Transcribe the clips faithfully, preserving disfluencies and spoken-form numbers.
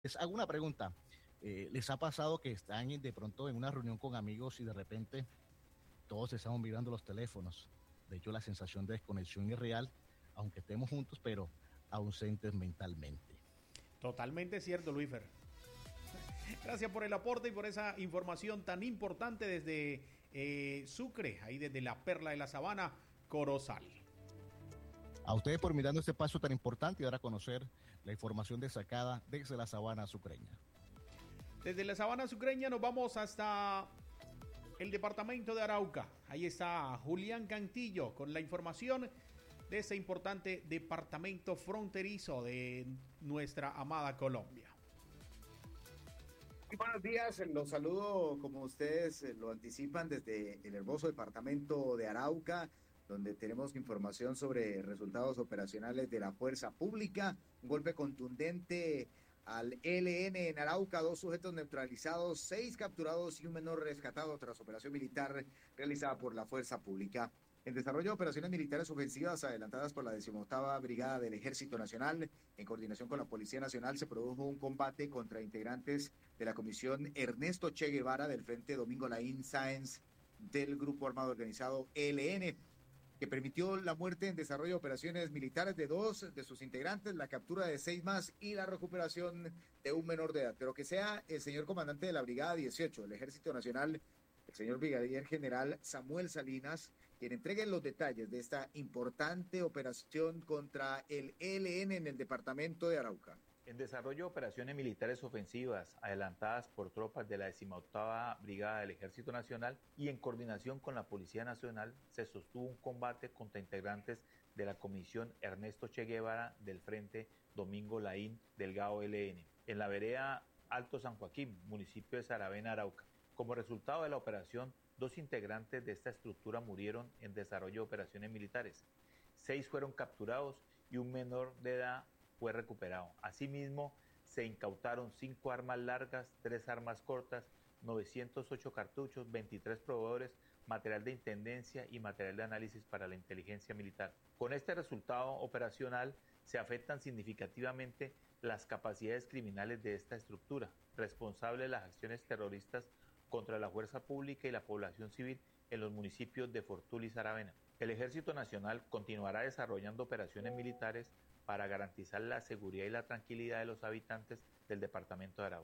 Les hago una pregunta. Eh, ¿Les ha pasado que están de pronto en una reunión con amigos y de repente todos estamos mirando los teléfonos? De hecho, la sensación de desconexión es real, aunque estemos juntos, pero ausentes mentalmente. Totalmente cierto, Luífer. Gracias por el aporte y por esa información tan importante desde eh, Sucre, ahí desde la perla de la sabana, Corozal. A ustedes por mirando este paso tan importante y dar a conocer la información destacada desde la sabana sucreña. Desde la sabana sucreña nos vamos hasta el departamento de Arauca. Ahí está Julián Cantillo con la información de este importante departamento fronterizo de nuestra amada Colombia. Muy buenos días, los saludo como ustedes lo anticipan desde el hermoso departamento de Arauca, donde tenemos información sobre resultados operacionales de la fuerza pública, un golpe contundente al E L N en Arauca, dos sujetos neutralizados, seis capturados y un menor rescatado tras operación militar realizada por la fuerza pública. En desarrollo de operaciones militares ofensivas adelantadas por la decimoctava Brigada del Ejército Nacional, en coordinación con la Policía Nacional, se produjo un combate contra integrantes de la Comisión Ernesto Che Guevara del Frente Domingo Laín Sáenz del Grupo Armado Organizado E L N, que permitió la muerte en desarrollo de operaciones militares de dos de sus integrantes, la captura de seis más y la recuperación de un menor de edad. Pero que sea el señor comandante de la Brigada dieciocho del Ejército Nacional, el señor Brigadier General Samuel Salinas, quien entregue los detalles de esta importante operación contra el E L N en el departamento de Arauca. En desarrollo de operaciones militares ofensivas adelantadas por tropas de la decimoctava Brigada del Ejército Nacional y en coordinación con la Policía Nacional, se sostuvo un combate contra integrantes de la Comisión Ernesto Che Guevara del Frente Domingo Laín Delgado E L N, en la vereda Alto San Joaquín, municipio de Saravena, Arauca. Como resultado de la operación, dos integrantes de esta estructura murieron en desarrollo de operaciones militares. Seis fueron capturados y un menor de edad fue recuperado. Asimismo, se incautaron cinco armas largas, tres armas cortas, novecientos ocho cartuchos, veintitrés proveedores, material de intendencia y material de análisis para la inteligencia militar. Con este resultado operacional se afectan significativamente las capacidades criminales de esta estructura, responsable de las acciones terroristas contra la fuerza pública y la población civil en los municipios de Fortul y Saravena. El Ejército Nacional continuará desarrollando operaciones militares para garantizar la seguridad y la tranquilidad de los habitantes del departamento de Arauca.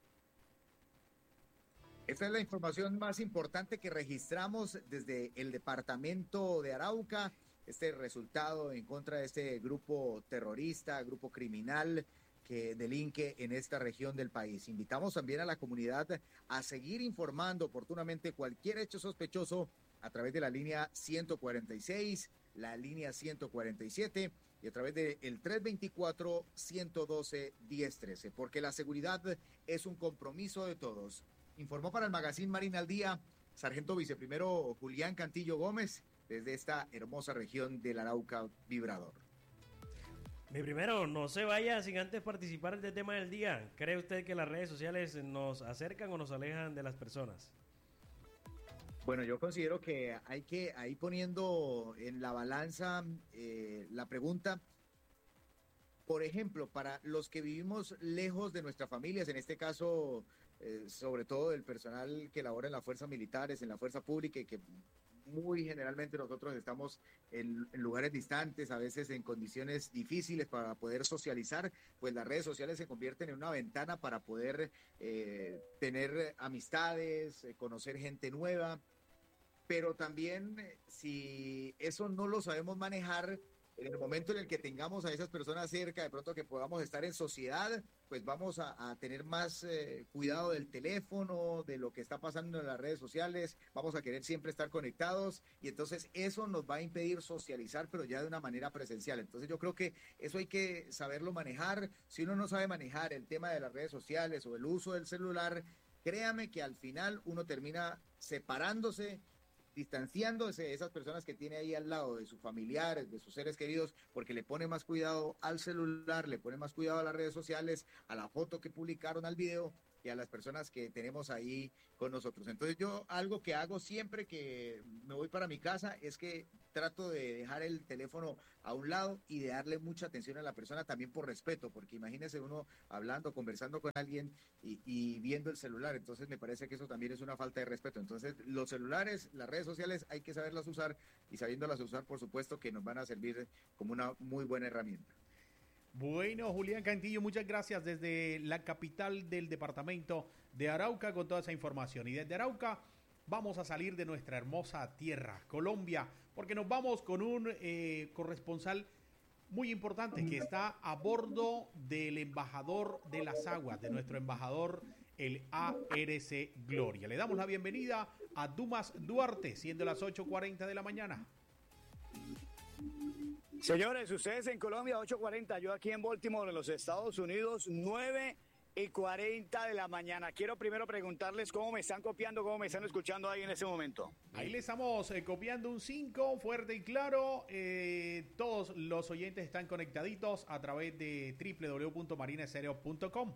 Esta es la información más importante que registramos desde el departamento de Arauca, este resultado en contra de este grupo terrorista, grupo criminal que delinque en esta región del país. Invitamos también a la comunidad a seguir informando oportunamente cualquier hecho sospechoso a través de la línea ciento cuarenta y seis, la línea ciento cuarenta y siete y a través del tres veinticuatro, ciento doce, diez trece, porque la seguridad es un compromiso de todos. Informó para el Magazine Marina al Día, sargento viceprimero Julián Cantillo Gómez, desde esta hermosa región del Arauca Vibrador. Mi primero, no se vaya sin antes participar del tema del día. ¿Cree usted que las redes sociales nos acercan o nos alejan de las personas? Bueno, yo considero que hay que, ahí poniendo en la balanza eh, la pregunta, por ejemplo, para los que vivimos lejos de nuestras familias, en este caso, eh, sobre todo del personal que labora en las fuerzas militares, en la fuerza pública, y que muy generalmente nosotros estamos en, en lugares distantes, a veces en condiciones difíciles para poder socializar, pues las redes sociales se convierten en una ventana para poder eh, tener amistades, eh, conocer gente nueva, pero también eh, si eso no lo sabemos manejar, en el momento en el que tengamos a esas personas cerca, de pronto que podamos estar en sociedad, pues vamos a, a tener más eh, cuidado del teléfono, de lo que está pasando en las redes sociales, vamos a querer siempre estar conectados y entonces eso nos va a impedir socializar, pero ya de una manera presencial. Entonces yo creo que eso hay que saberlo manejar. Si uno no sabe manejar el tema de las redes sociales o el uso del celular, créame que al final uno termina separándose distanciándose de esas personas que tiene ahí al lado, de sus familiares, de sus seres queridos, porque le pone más cuidado al celular, le pone más cuidado a las redes sociales, a la foto que publicaron, al video, y a las personas que tenemos ahí con nosotros. Entonces yo algo que hago siempre que me voy para mi casa es que trato de dejar el teléfono a un lado y de darle mucha atención a la persona también por respeto, porque imagínese uno hablando, conversando con alguien y, y viendo el celular, entonces me parece que eso también es una falta de respeto. Entonces los celulares, las redes sociales hay que saberlas usar y sabiéndolas usar, por supuesto que nos van a servir como una muy buena herramienta. Bueno, Julián Cantillo, muchas gracias desde la capital del departamento de Arauca con toda esa información. Y desde Arauca vamos a salir de nuestra hermosa tierra, Colombia, porque nos vamos con un eh, corresponsal muy importante que está a bordo del embajador de las aguas, de nuestro embajador, el A R C Gloria. Le damos la bienvenida a Dumas Duarte, siendo las ocho cuarenta de la mañana. Señores, ustedes en Colombia, ocho cuarenta, yo aquí en Baltimore, en los Estados Unidos, nueve y cuarenta de la mañana. Quiero primero preguntarles cómo me están copiando, cómo me están escuchando ahí en ese momento. Ahí le estamos eh, copiando un cinco, fuerte y claro. Eh, todos los oyentes están conectaditos a través de doble u doble u doble u punto marina estéreo punto com.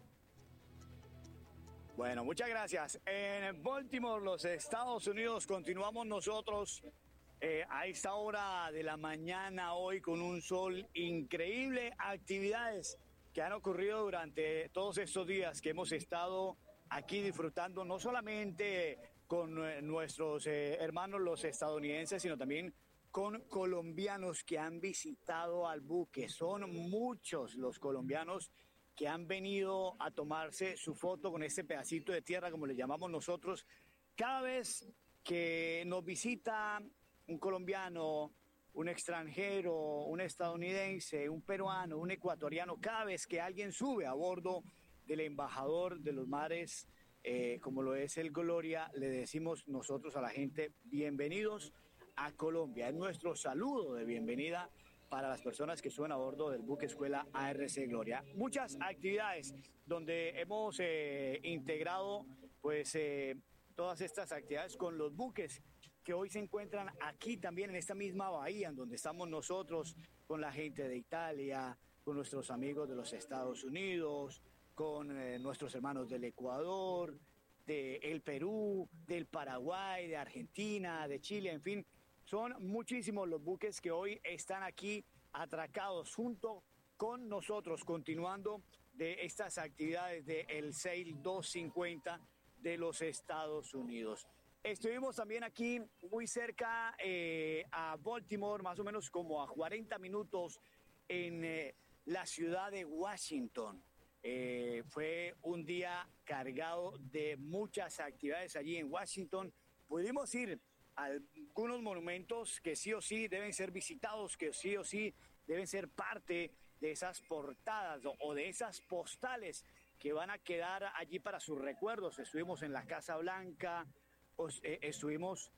Bueno, muchas gracias. En Baltimore, los Estados Unidos, continuamos nosotros Eh, a esta hora de la mañana hoy con un sol increíble, actividades que han ocurrido durante todos estos días que hemos estado aquí disfrutando, no solamente con eh, nuestros eh, hermanos los estadounidenses, sino también con colombianos que han visitado al buque. Son muchos los colombianos que han venido a tomarse su foto con este pedacito de tierra, como le llamamos nosotros. Cada vez que nos visita un colombiano, un extranjero, un estadounidense, un peruano, un ecuatoriano, cada vez que alguien sube a bordo del embajador de los mares, eh, como lo es el Gloria, le decimos nosotros a la gente, bienvenidos a Colombia. Es nuestro saludo de bienvenida para las personas que suben a bordo del buque escuela A R C Gloria. Muchas actividades donde hemos eh, integrado pues eh, todas estas actividades con los buques que hoy se encuentran aquí también en esta misma bahía en donde estamos nosotros, con la gente de Italia, con nuestros amigos de los Estados Unidos, con eh, nuestros hermanos del Ecuador, de el Perú, del Paraguay, de Argentina, de Chile, en fin, son muchísimos los buques que hoy están aquí atracados junto con nosotros, continuando de estas actividades del Sail doscientos cincuenta de los Estados Unidos. Estuvimos también aquí muy cerca eh, a Baltimore, más o menos como a cuarenta minutos en eh, la ciudad de Washington. Eh, fue un día cargado de muchas actividades allí en Washington. Pudimos ir a algunos monumentos que sí o sí deben ser visitados, que sí o sí deben ser parte de esas portadas o, o de esas postales que van a quedar allí para sus recuerdos. Estuvimos en la Casa Blanca, Eh, estuvimos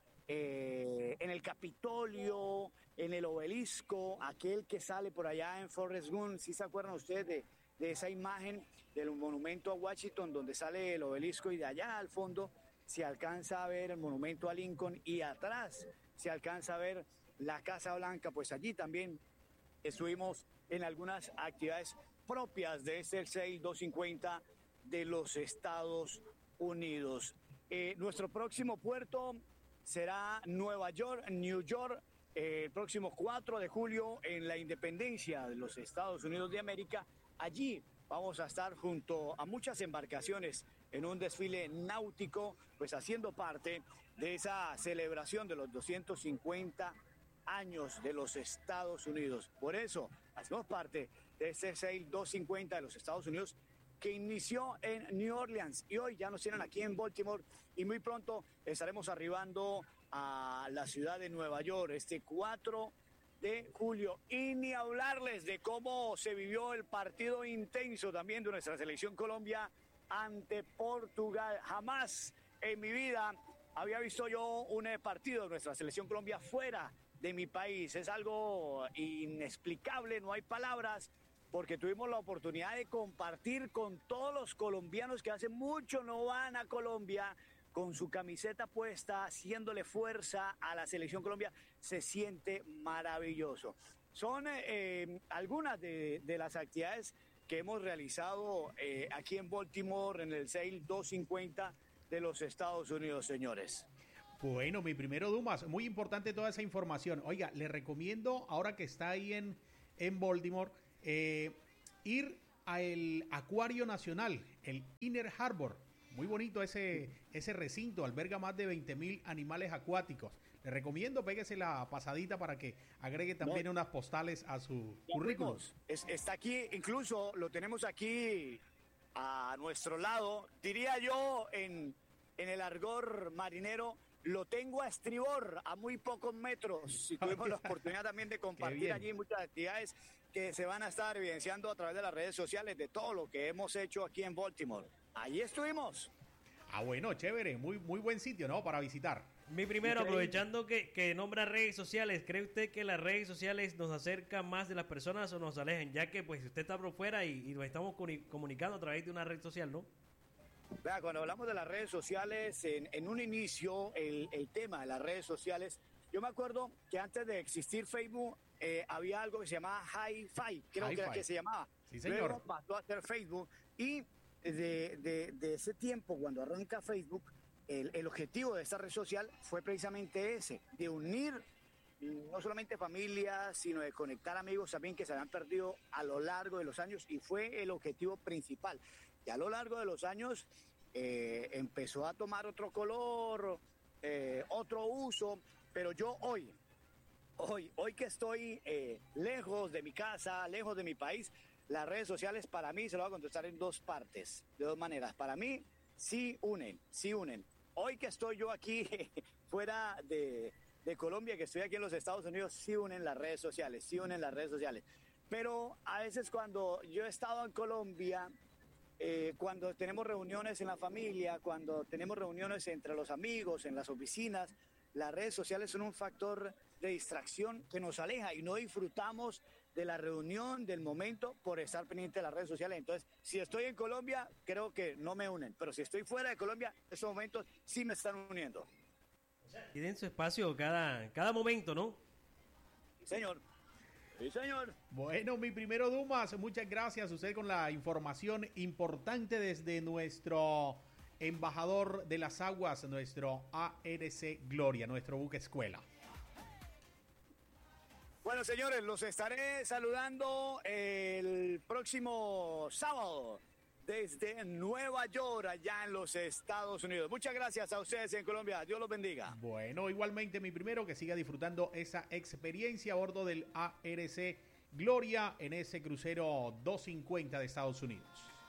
eh, en el Capitolio, en el obelisco, aquel que sale por allá en Forrest Gump. ¿Sí se acuerdan ustedes de, de esa imagen del monumento a Washington donde sale el obelisco y de allá al fondo se alcanza a ver el monumento a Lincoln y atrás se alcanza a ver la Casa Blanca? Pues allí también estuvimos en algunas actividades propias de este Sail doscientos cincuenta de los Estados Unidos. Eh, nuestro próximo puerto será Nueva York, New York, eh, el próximo cuatro de julio en la independencia de los Estados Unidos de América. Allí vamos a estar junto a muchas embarcaciones en un desfile náutico, pues haciendo parte de esa celebración de los doscientos cincuenta años de los Estados Unidos. Por eso hacemos parte de este Sail doscientos cincuenta de los Estados Unidos, que inició en New Orleans y hoy ya nos tienen aquí en Baltimore y muy pronto estaremos arribando a la ciudad de Nueva York este cuatro de julio. Y ni hablarles de cómo se vivió el partido intenso también de nuestra selección Colombia ante Portugal. Jamás en mi vida había visto yo un partido de nuestra selección Colombia fuera de mi país. Es algo inexplicable, no hay palabras, porque tuvimos la oportunidad de compartir con todos los colombianos que hace mucho no van a Colombia, con su camiseta puesta, haciéndole fuerza a la Selección Colombia, se siente maravilloso. Son eh, algunas de, de las actividades que hemos realizado eh, aquí en Baltimore, en el Sale doscientos cincuenta de los Estados Unidos, señores. Bueno, mi primero Dumas, muy importante toda esa información. Oiga, le recomiendo, ahora que está ahí en, en Baltimore, eh, ir al Acuario Nacional, el Inner Harbor. Muy bonito ese, ese recinto, alberga más de veinte mil animales acuáticos. Le recomiendo, péguese la pasadita para que agregue también no. unas postales a su ya currículum. Es, está aquí, incluso lo tenemos aquí a nuestro lado, diría yo en, en el argot marinero, lo tengo a estribor, a muy pocos metros. Y tuvimos la oportunidad también de compartir allí muchas actividades que se van a estar evidenciando a través de las redes sociales de todo lo que hemos hecho aquí en Baltimore. Allí estuvimos. Ah, bueno, chévere, muy, muy buen sitio, ¿no? Para visitar. Mi primero, aprovechando que, que nombra redes sociales, ¿cree usted que las redes sociales nos acercan más de las personas o nos alejan? Ya que pues usted está por fuera y, y nos estamos comunicando a través de una red social, ¿no? Vea, cuando hablamos de las redes sociales, en, en un inicio, el, el tema de las redes sociales, yo me acuerdo que antes de existir Facebook, eh, había algo que se llamaba Hi-Fi, creo Hi-Fi. que era que se llamaba. Sí, señor. Luego pasó a ser Facebook y de, de, de ese tiempo, cuando arranca Facebook, el, el objetivo de esta red social fue precisamente ese, de unir no solamente familias, sino de conectar amigos también que se habían perdido a lo largo de los años, y fue el objetivo principal. Y a lo largo de los años eh, empezó a tomar otro color, eh, otro uso, pero yo hoy, hoy, hoy que estoy eh, lejos de mi casa, lejos de mi país, las redes sociales para mí, se lo voy a contestar en dos partes, de dos maneras. Para mí sí unen, sí unen. Hoy que estoy yo aquí fuera de, de Colombia, que estoy aquí en los Estados Unidos, sí unen las redes sociales, sí unen las redes sociales. Pero a veces cuando yo he estado en Colombia, Eh, cuando tenemos reuniones en la familia, cuando tenemos reuniones entre los amigos, en las oficinas, las redes sociales son un factor de distracción que nos aleja y no disfrutamos de la reunión, del momento, por estar pendiente de las redes sociales. Entonces, si estoy en Colombia, creo que no me unen, pero si estoy fuera de Colombia, estos momentos sí me están uniendo. Tienen su espacio cada, cada momento, ¿no? Sí, señor. Sí, señor. Bueno, mi primero Dumas, muchas gracias. Usted con la información importante desde nuestro embajador de las aguas, nuestro A R C Gloria, nuestro buque escuela. Bueno, señores, los estaré saludando el próximo sábado desde Nueva York, allá en los Estados Unidos. Muchas gracias a ustedes en Colombia. Dios los bendiga. Bueno, igualmente mi primero, que siga disfrutando esa experiencia a bordo del A R C Gloria en ese crucero doscientos cincuenta de Estados Unidos.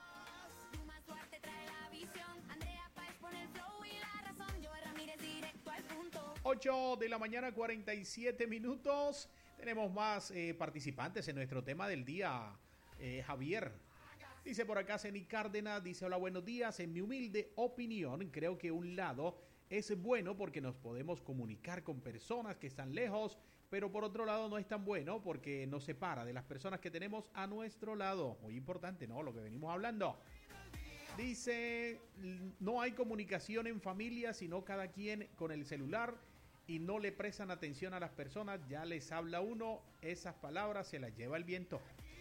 ocho de la mañana, cuarenta y siete minutos. Tenemos más eh, participantes en nuestro tema del día, eh, Javier. Dice por acá Ceni Cárdenas, dice hola, buenos días. En mi humilde opinión, creo que un lado es bueno porque nos podemos comunicar con personas que están lejos, pero por otro lado no es tan bueno porque nos separa de las personas que tenemos a nuestro lado. Muy importante, ¿no? Lo que venimos hablando. Dice, no hay comunicación en familia, sino cada quien con el celular y no le prestan atención a las personas. Ya les habla uno, esas palabras se las lleva el viento.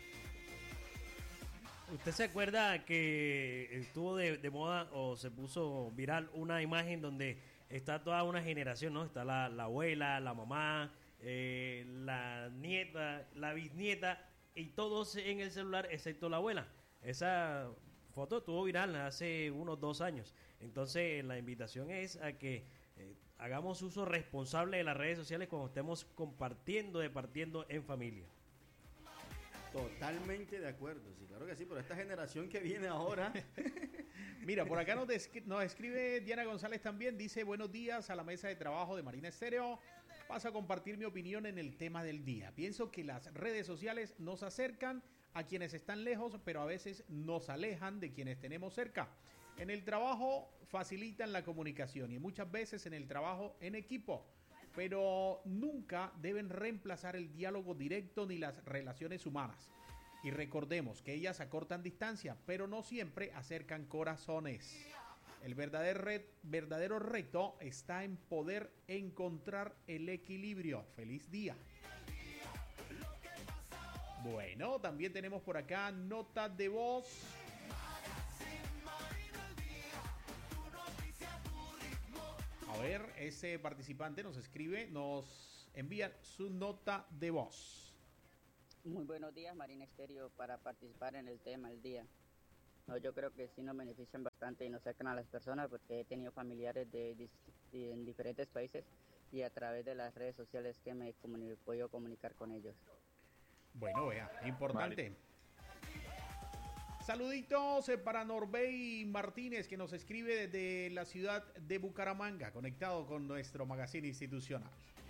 ¿Usted se acuerda que estuvo de, de moda o se puso viral una imagen donde está toda una generación, ¿no? Está la, la abuela, la mamá, eh, la nieta, la bisnieta y todos en el celular excepto la abuela. Esa foto estuvo viral hace unos dos años. Entonces la invitación es a que eh, hagamos uso responsable de las redes sociales cuando estemos compartiendo, departiendo en familia. Totalmente de acuerdo, sí, claro que sí, pero esta generación que viene ahora... Mira, por acá nos, descri- nos escribe Diana González también, dice buenos días a la mesa de trabajo de Marina Estéreo, paso a compartir mi opinión en el tema del día. Pienso que las redes sociales nos acercan a quienes están lejos, pero a veces nos alejan de quienes tenemos cerca. En el trabajo facilitan la comunicación y muchas veces en el trabajo en equipo, pero nunca deben reemplazar el diálogo directo ni las relaciones humanas. Y recordemos que ellas acortan distancia, pero no siempre acercan corazones. El verdadero, ret, verdadero reto está en poder encontrar el equilibrio. Feliz día. Bueno, también tenemos por acá notas de voz. A ver, ese participante nos escribe, nos envía su nota de voz. Muy buenos días, Marina Estéreo, para participar en el tema del día. No, yo creo que sí nos benefician bastante y nos sacan a las personas porque he tenido familiares de, de, de en diferentes países y a través de las redes sociales que me he podido comunicar con ellos. Bueno, vea, importante. Vale. Saluditos eh, para Norbey Martínez, que nos escribe desde la ciudad de Bucaramanga, conectado con nuestro magazine institucional.